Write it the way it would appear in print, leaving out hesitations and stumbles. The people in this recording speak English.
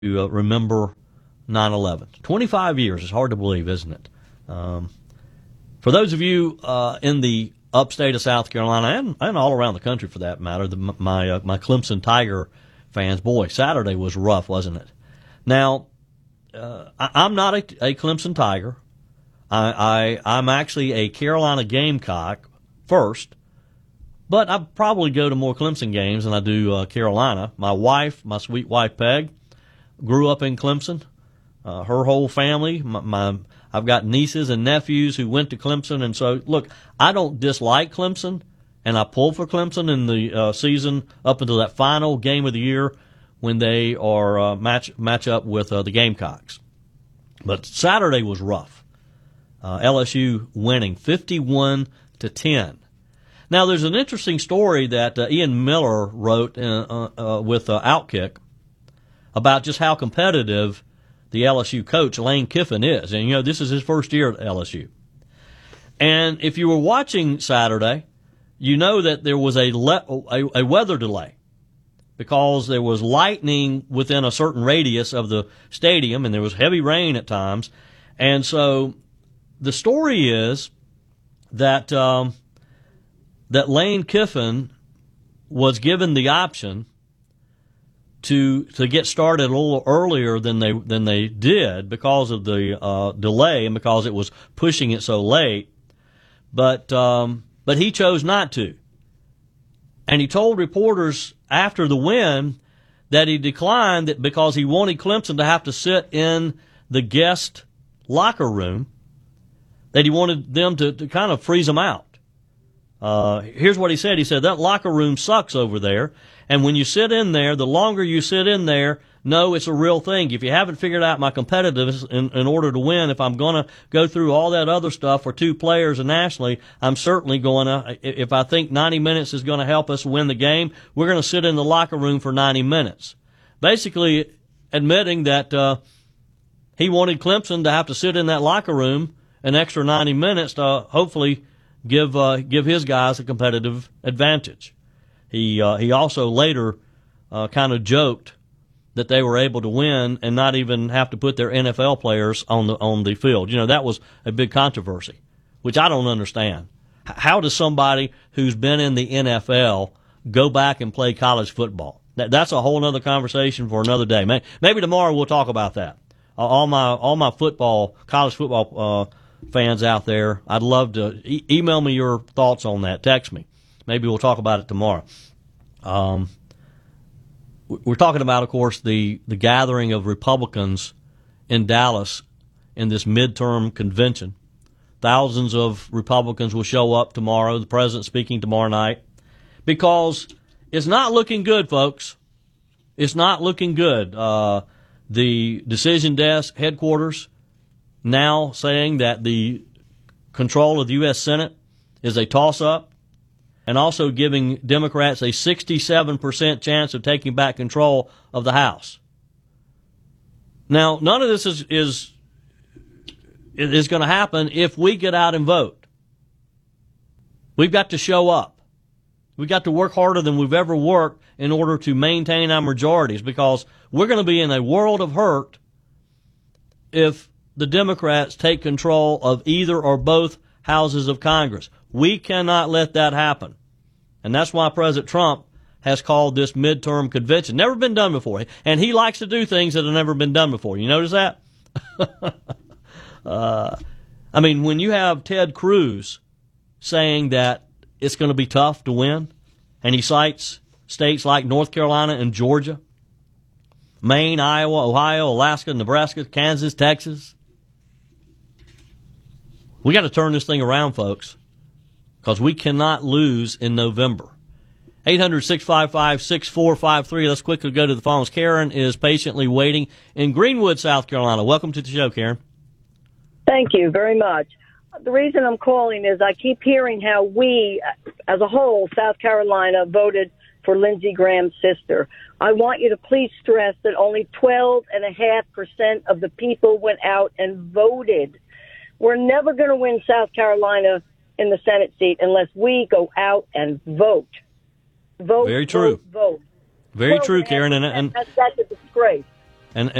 to remember 9/11. 25 years. It's hard to believe, isn't it? For those of you in the upstate of South Carolina and all around the country for that matter, my Clemson Tiger fans, boy, Saturday was rough, wasn't it? Now, I'm not a Clemson Tiger. I'm actually a Carolina Gamecock first, but I probably go to more Clemson games than I do Carolina. My wife, my sweet wife Peg, grew up in Clemson. Her whole family, I've got nieces and nephews who went to Clemson, and so look, I don't dislike Clemson, and I pull for Clemson in the season up until that final game of the year when they are match up with the Gamecocks. But Saturday was rough. LSU winning 51-10. Now, there's an interesting story that Ian Miller wrote with Outkick about just how competitive the LSU coach, Lane Kiffin, is. And, this is his first year at LSU. And if you were watching Saturday, you know that there was a weather delay because there was lightning within a certain radius of the stadium, and there was heavy rain at times. And so the story is that that Lane Kiffin was given the option to get started a little earlier than they did because of the delay and because it was pushing it so late, but he chose not to, and he told reporters after the win that he declined it because he wanted Clemson to have to sit in the guest locker room, that he wanted them to kind of freeze them out. Here's what he said. He said, that locker room sucks over there. And when you sit in there, the longer you sit in there, no, it's a real thing. If you haven't figured out my competitiveness in order to win, if I'm going to go through all that other stuff for two players and nationally, I'm certainly going to, if I think 90 minutes is going to help us win the game, we're going to sit in the locker room for 90 minutes. Basically admitting that he wanted Clemson to have to sit in that locker room an extra 90 minutes to hopefully give his guys a competitive advantage. He also later kind of joked that they were able to win and not even have to put their NFL players on the field. That was a big controversy, which I don't understand. How does somebody who's been in the NFL go back and play college football? That's a whole other conversation for another day. Maybe tomorrow we'll talk about that. All my college football fans out there, I'd love to email me your thoughts on that. Text me. Maybe we'll talk about it tomorrow. We're talking about, of course, the gathering of Republicans in Dallas in this midterm convention. Thousands of Republicans will show up tomorrow, the president speaking tomorrow night, because it's not looking good, folks. It's not looking good. The decision desk headquarters now saying that the control of the U.S. Senate is a toss-up, and also giving Democrats a 67% chance of taking back control of the House. Now, none of this is going to happen if we get out and vote. We've got to show up. We've got to work harder than we've ever worked in order to maintain our majorities, because we're going to be in a world of hurt if the Democrats take control of either or both houses of Congress. We cannot let that happen. And that's why President Trump has called this midterm convention. Never been done before. And he likes to do things that have never been done before. You notice that? When you have Ted Cruz saying that it's going to be tough to win, and he cites states like North Carolina and Georgia, Maine, Iowa, Ohio, Alaska, Nebraska, Kansas, Texas. We got to turn this thing around, folks, because we cannot lose in November. 800-655-6453. Let's quickly go to the phones. Karen is patiently waiting in Greenwood, South Carolina. Welcome to the show, Karen. Thank you very much. The reason I'm calling is I keep hearing how we, as a whole, South Carolina, voted for Lindsey Graham's sister. I want you to please stress that only 12.5% of the people went out and voted. We're never going to win South Carolina in the Senate seat unless we go out and vote. Vote. Very true. Vote. Very true, Karen. And that's a disgrace. And